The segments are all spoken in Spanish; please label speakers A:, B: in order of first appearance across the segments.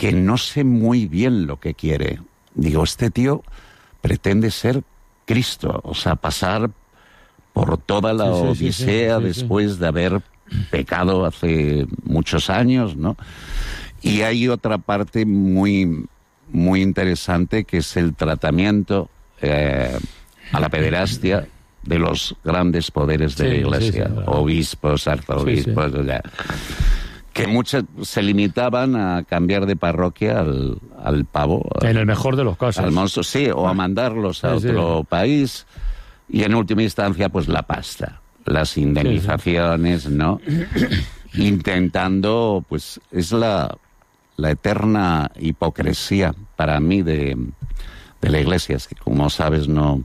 A: que no sé muy bien lo que quiere. Digo, este tío pretende ser Cristo, o sea, pasar por toda la odisea después de haber pecado hace muchos años, ¿no? Y hay otra parte muy, muy interesante, que es el tratamiento a la pederastia de los grandes poderes de la Iglesia, obispos, arzobispos, que muchos se limitaban a cambiar de parroquia al pavo.
B: En el mejor de los casos.
A: Al monstruo, o a mandarlos a otro país, y en última instancia, pues la pasta, las indemnizaciones, ¿no? Intentando, pues, es la eterna hipocresía para mí de la Iglesia. Es que, como sabes, no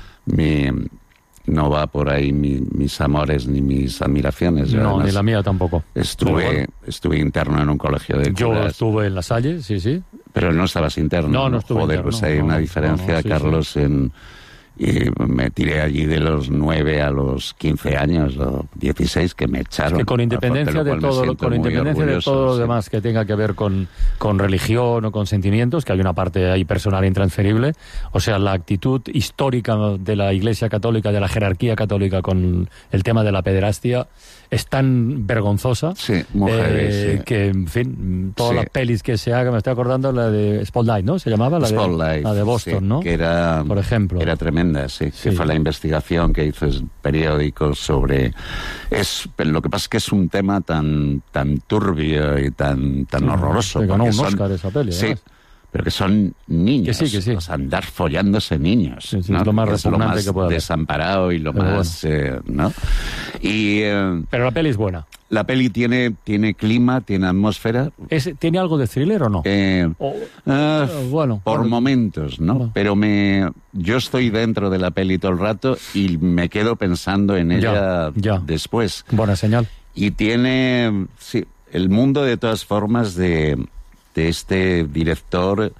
A: va por ahí mis amores ni mis admiraciones.
B: No, además, ni la mía tampoco.
A: Estuve interno en un colegio de curas.
B: Yo estuve en La Salle, sí.
A: Pero no estabas interno.
B: No estuve interno.
A: Pues hay una diferencia, Carlos, y me tiré allí de los 9 a los 15 años, o 16, que me echaron.
B: Es que con independencia de todo lo demás que tenga que ver con religión o con sentimientos, que hay una parte ahí personal intransferible, o sea, la actitud histórica de la Iglesia Católica, de la jerarquía católica con el tema de la pederastia, es tan vergonzosa que, en fin, todas las pelis que se hagan, me estoy acordando la de Spotlight, ¿no? Se llamaba la de Boston, ¿no?
A: Que era,
B: por ejemplo,
A: era tremenda, que fue la investigación que hizo el periódico sobre... Lo que pasa es que es un tema tan turbio y tan horroroso.
B: Que ganó un Oscar esa peli, además.
A: Pero que son niños,
B: que sí.
A: O sea, andar follándose niños, ¿no?
B: Es lo más repugnante que puede haber.
A: Desamparado y lo más, ¿no?
B: Pero la peli es buena.
A: La peli tiene clima, tiene atmósfera.
B: ¿Tiene algo de thriller o no?
A: Por momentos, ¿no?
B: Bueno.
A: Pero yo estoy dentro de la peli todo el rato y me quedo pensando en ella después.
B: Buena señal.
A: Y tiene, el mundo, de todas formas, de este director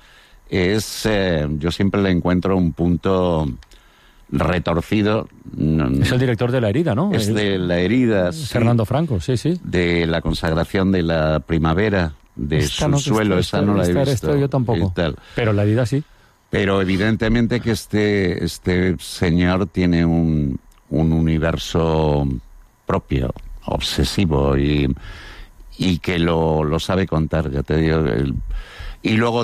A: yo siempre le encuentro un punto retorcido.
B: Es el director de La Herida, ¿no?
A: Es de La Herida,
B: Fernando Franco, sí.
A: De La consagración de la primavuna, de Subsuelo, esa no la he visto.
B: Yo tampoco, pero La Herida sí.
A: Pero evidentemente que este señor tiene un universo propio, obsesivo, y que lo sabe contar, ya te digo. Y luego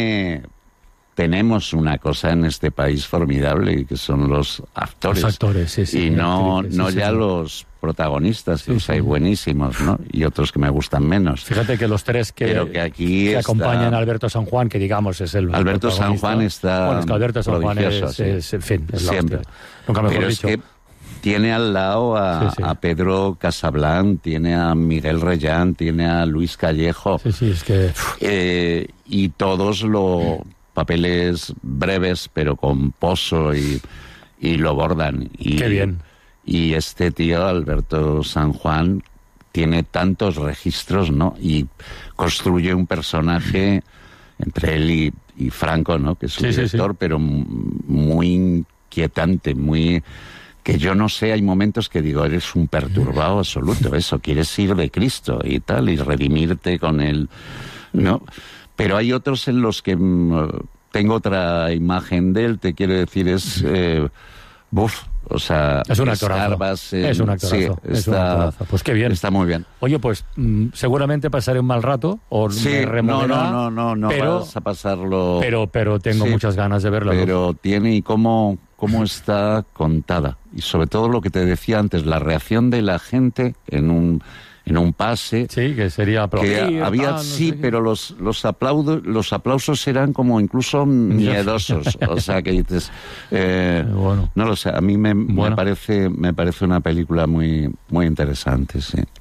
A: tenemos una cosa en este país formidable, que son los actores.
B: Los actores, sí.
A: Y no los protagonistas, que los hay buenísimos, ¿no? Y otros que me gustan menos.
B: Fíjate que los tres que acompañan a Alberto San Juan, que digamos es el
A: Alberto San Juan está...
B: Bueno, es que Alberto San Juan es en fin, es
A: siempre.
B: Nunca mejor dicho.
A: Es que tiene al lado a Pedro Casablanc, tiene a Miguel Reyán, tiene a Luis Callejo.
B: Sí, es que...
A: y todos papeles breves, pero con pozo, y lo bordan.
B: Qué bien.
A: Y este tío, Alberto San Juan, tiene tantos registros, ¿no? Y construye un personaje entre él y Franco, ¿no? Que es un director, pero muy inquietante, muy... que yo no sé, hay momentos que digo, eres un perturbado absoluto, quieres ir de Cristo y tal, y redimirte con él, ¿no? Pero hay otros en los que tengo otra imagen de él, te quiero decir, es o sea,
B: es un actorazo. Es un actorazo. Pues qué bien.
A: Está muy bien.
B: Oye, pues seguramente pasaré un mal rato, o me removerá.
A: No
B: pero,
A: vas a pasarlo.
B: Pero tengo muchas ganas de verlo.
A: Pero tiene, y cómo está contada. Y sobre todo lo que te decía antes, la reacción de la gente en un pase.
B: Sí, que sería aplaudir.
A: Que había, pero los aplausos eran como incluso miedosos. O sea, que dices... no lo sé, a mí me parece una película muy, muy interesante, sí.